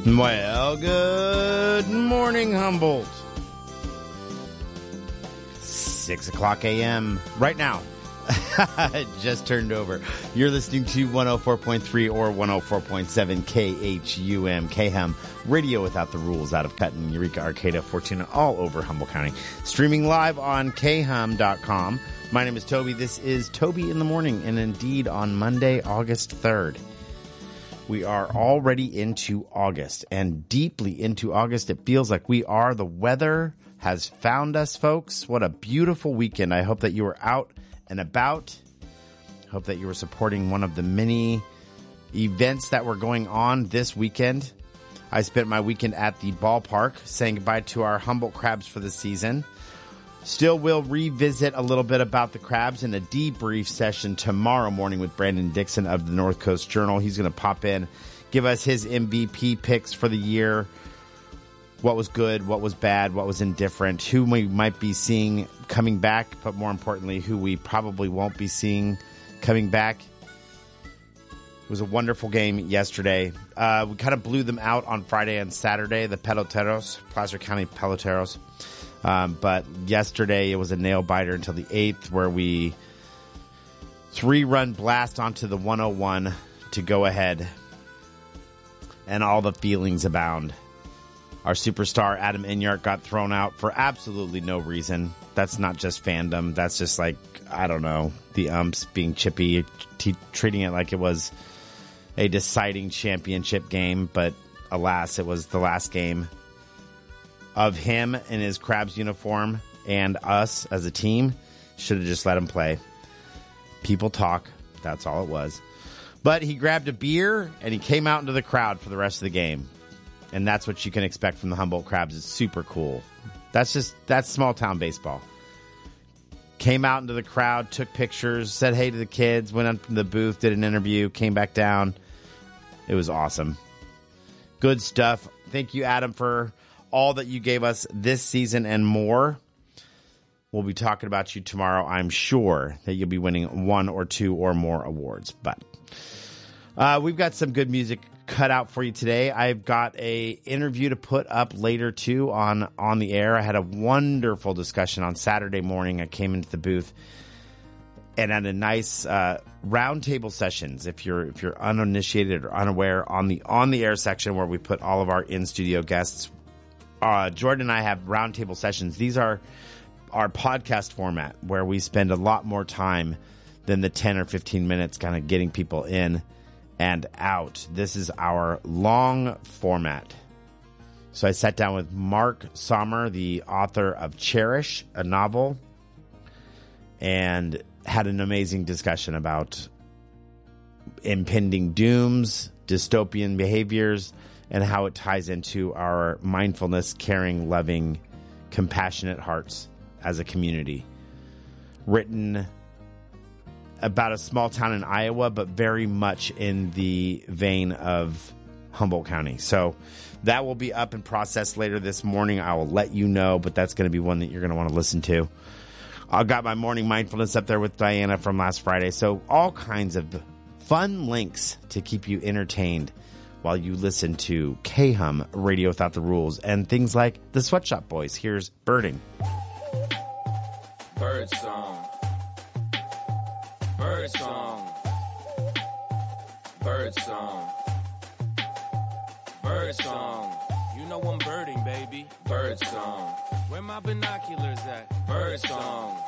Well, good morning, Humboldt. 6 o'clock a.m. right now. It just turned over. You're listening to 104.3 or 104.7 KHUM, KHUM, radio without the rules, out of Cutton, Eureka, Arcata, Fortuna, all over Humboldt County. Streaming live on khum.com. My name is Toby. This is Toby in the Morning, and indeed on Monday, August 3rd. We are already into August, and deeply into August. It feels like we are. The weather has found us, folks. What a beautiful weekend. I hope that you were out and about. Hope that you were supporting one of the many events that were going on this weekend. I spent my weekend at the ballpark saying goodbye to our Humboldt Crabs for the season. Still will revisit a little bit about the Crabs in a debrief session tomorrow morning with Brandon Dixon of the North Coast Journal. He's going to pop in, give us his MVP picks for the year. What was good, what was bad, what was indifferent, who we might be seeing coming back, but more importantly, who we probably won't be seeing coming back. It was a wonderful game yesterday. We kind of blew them out on Friday and Saturday, the Peloteros, Placer County Peloteros. But yesterday it was a nail-biter until the 8th, where we 3-run blast onto the 101 to go ahead, and all the feelings abound. Our superstar, Adam Enyart, got thrown out for absolutely no reason. That's not just fandom. That's just like, I don't know, the umps being chippy, treating it like it was a deciding championship game. But alas, it was the last game of him in his Crabs uniform, and us as a team should have just let him play. People talk. That's all it was. But he grabbed a beer, and he came out into the crowd for the rest of the game. And that's what you can expect from the Humboldt Crabs. It's super cool. That's small town baseball. Came out into the crowd, took pictures, said hey to the kids, went up to the booth, did an interview, came back down. It was awesome. Good stuff. Thank you, Adam, for all that you gave us this season and more. We'll be talking about you tomorrow. I'm sure that you'll be winning 1 or 2 or more awards. But we've got some good music cut out for you today. I've got a interview to put up later too on the air. I had a wonderful discussion on Saturday morning. I came into the booth and had a nice roundtable sessions. If you're uninitiated or unaware, on the air section where we put all of our in studio guests, Jordan and I have roundtable sessions. These are our podcast format where we spend a lot more time than the 10 or 15 minutes kind of getting people in and out. This is our long format. So I sat down with Mark Sommer, the author of Cherish, a novel, and had an amazing discussion about impending dooms, dystopian behaviors, and how it ties into our mindfulness, caring, loving, compassionate hearts as a community. Written about a small town in Iowa, but very much in the vein of Humboldt County. So that will be up and processed later this morning. I will let you know, but that's going to be one that you're going to want to listen to. I've got my morning mindfulness up there with Diana from last Friday. So all kinds of fun links to keep you entertained while you listen to KHUM, Radio Without the Rules, and things like the Sweatshop Boys. Here's Birding. Bird song. Bird song. Bird song. Bird song. You know I'm birding, baby. Bird song. Where my binoculars at? Bird song.